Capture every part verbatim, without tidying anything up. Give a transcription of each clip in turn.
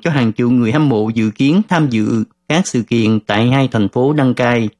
cho hàng triệu người hâm mộ dự kiến tham dự các sự kiện tại hai thành phố đăng cai.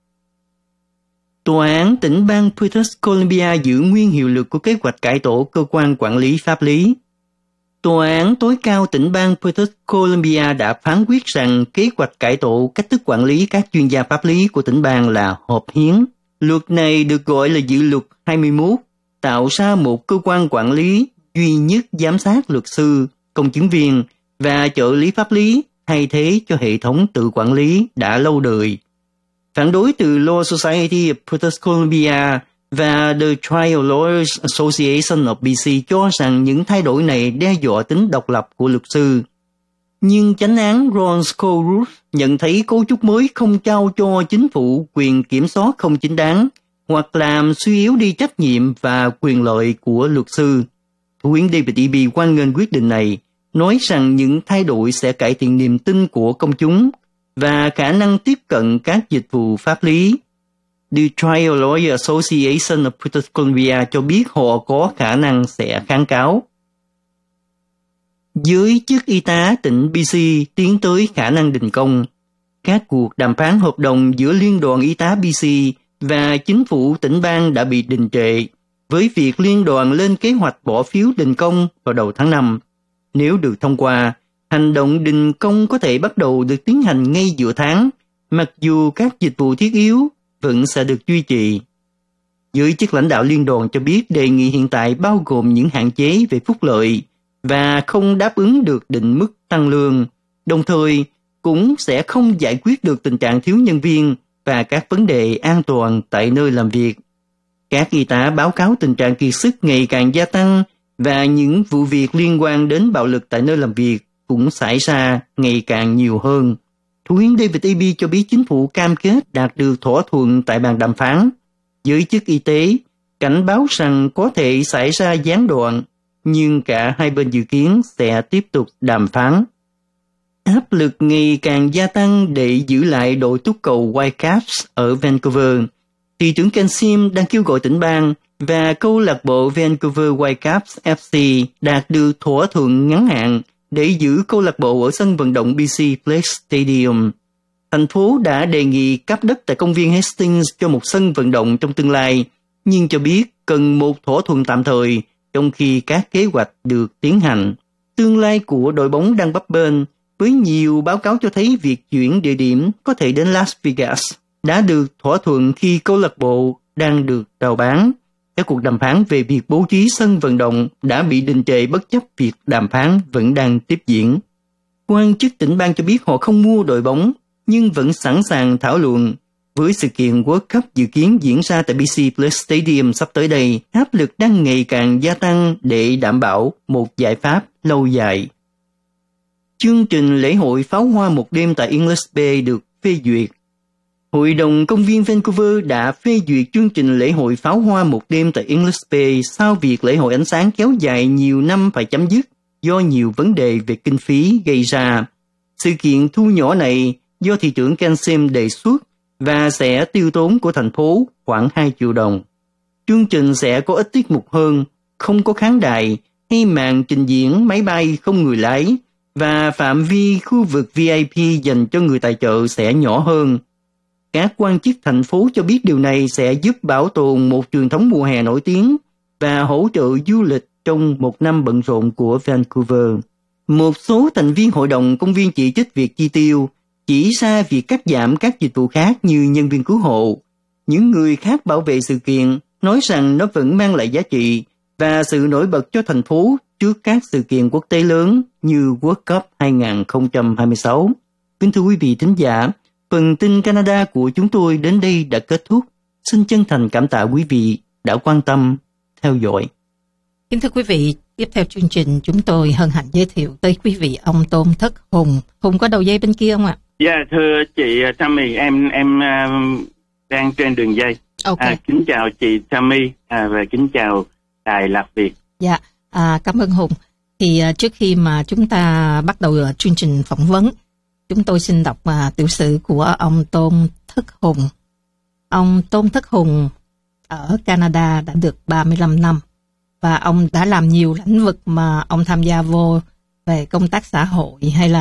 Tòa án tỉnh bang British Columbia giữ nguyên hiệu lực của kế hoạch cải tổ cơ quan quản lý pháp lý. Tòa án tối cao tỉnh bang British Columbia đã phán quyết rằng kế hoạch cải tổ cách thức quản lý các chuyên gia pháp lý của tỉnh bang là hợp hiến. Luật này được gọi là dự luật hai mươi mốt, tạo ra một cơ quan quản lý duy nhất giám sát luật sư, công chứng viên và trợ lý pháp lý thay thế cho hệ thống tự quản lý đã lâu đời. Phản đối từ Law Society of British Columbia và The Trial Lawyers Association of bê xê cho rằng những thay đổi này đe dọa tính độc lập của luật sư. Nhưng chánh án Ron Scott nhận thấy cấu trúc mới không trao cho chính phủ quyền kiểm soát không chính đáng hoặc làm suy yếu đi trách nhiệm và quyền lợi của luật sư. Thủ hiến David Eby hoan nghênh quyết định này, nói rằng những thay đổi sẽ cải thiện niềm tin của công chúng và khả năng tiếp cận các dịch vụ pháp lý. The Trial Lawyer Association of British Columbia cho biết họ có khả năng sẽ kháng cáo. Giới chức y tá tỉnh bê xê tiến tới khả năng đình công. Các cuộc đàm phán hợp đồng giữa Liên đoàn Y tá bê xê và chính phủ tỉnh bang đã bị đình trệ, với việc liên đoàn lên kế hoạch bỏ phiếu đình công vào đầu tháng năm. Nếu được thông qua, hành động đình công có thể bắt đầu được tiến hành ngay giữa tháng, mặc dù các dịch vụ thiết yếu vẫn sẽ được duy trì. Giới chức lãnh đạo liên đoàn cho biết đề nghị hiện tại bao gồm những hạn chế về phúc lợi và không đáp ứng được định mức tăng lương, đồng thời cũng sẽ không giải quyết được tình trạng thiếu nhân viên và các vấn đề an toàn tại nơi làm việc. Các y tá báo cáo tình trạng kiệt sức ngày càng gia tăng và những vụ việc liên quan đến bạo lực tại nơi làm việc cũng xảy ra ngày càng nhiều hơn. Thủ hiến David Eby cho biết chính phủ cam kết đạt được thỏa thuận tại bàn đàm phán. Giới chức y tế cảnh báo rằng có thể xảy ra gián đoạn, nhưng cả hai bên dự kiến sẽ tiếp tục đàm phán. Áp lực ngày càng gia tăng để giữ lại đội túc cầu Whitecaps ở Vancouver. Thị trưởng Ken Sim đang kêu gọi tỉnh bang và câu lạc bộ Vancouver Whitecaps ép xê đạt được thỏa thuận ngắn hạn để giữ câu lạc bộ ở sân vận động bê xê Place Stadium. Thành phố đã đề nghị cấp đất tại công viên Hastings cho một sân vận động trong tương lai, nhưng cho biết cần một thỏa thuận tạm thời trong khi các kế hoạch được tiến hành. Tương lai của đội bóng đang bấp bênh, với nhiều báo cáo cho thấy việc chuyển địa điểm có thể đến Las Vegas đã được thỏa thuận khi câu lạc bộ đang được rao bán. Các cuộc đàm phán về việc bố trí sân vận động đã bị đình trệ bất chấp việc đàm phán vẫn đang tiếp diễn. Quan chức tỉnh bang cho biết họ không mua đội bóng, nhưng vẫn sẵn sàng thảo luận. Với sự kiện World Cup dự kiến diễn ra tại bê xê Place Stadium sắp tới đây, áp lực đang ngày càng gia tăng để đảm bảo một giải pháp lâu dài. Chương trình lễ hội pháo hoa một đêm tại English Bay được phê duyệt. Hội đồng công viên Vancouver đã phê duyệt chương trình lễ hội pháo hoa một đêm tại English Bay sau việc lễ hội ánh sáng kéo dài nhiều năm phải chấm dứt do nhiều vấn đề về kinh phí gây ra. Sự kiện thu nhỏ này do thị trưởng Ken Sim đề xuất và sẽ tiêu tốn của thành phố khoảng hai triệu đồng. Chương trình sẽ có ít tiết mục hơn, không có khán đài hay màn trình diễn máy bay không người lái, và phạm vi khu vực vê i pê dành cho người tài trợ sẽ nhỏ hơn. Các quan chức thành phố cho biết điều này sẽ giúp bảo tồn một truyền thống mùa hè nổi tiếng và hỗ trợ du lịch trong một năm bận rộn của Vancouver. Một số thành viên hội đồng công viên chỉ trích việc chi tiêu, chỉ ra việc cắt giảm các dịch vụ khác như nhân viên cứu hộ. Những người khác bảo vệ sự kiện nói rằng nó vẫn mang lại giá trị và sự nổi bật cho thành phố trước các sự kiện quốc tế lớn như World Cup hai không hai sáu. Kính thưa quý vị thính giả, phần tin Canada của chúng tôi đến đây đã kết thúc. Xin chân thành cảm tạ quý vị đã quan tâm, theo dõi. Kính thưa quý vị, tiếp theo chương trình chúng tôi hân hạnh giới thiệu tới quý vị ông Tôn Thất Hùng. Hùng có đầu dây bên kia không ạ? Dạ, yeah, thưa chị Tammy, em em uh, đang trên đường dây. Okay. À, kính chào chị Tammy à, và kính chào Đài Lạc Việt. Dạ, yeah, à, cảm ơn Hùng. Thì uh, trước khi mà chúng ta bắt đầu uh, chương trình phỏng vấn, chúng tôi xin đọc uh, tiểu sử của ông Tôn Thất Hùng. Ông Tôn Thất Hùng ở Canada đã được ba mươi lăm năm và ông đã làm nhiều lĩnh vực mà ông tham gia vô về công tác xã hội hay là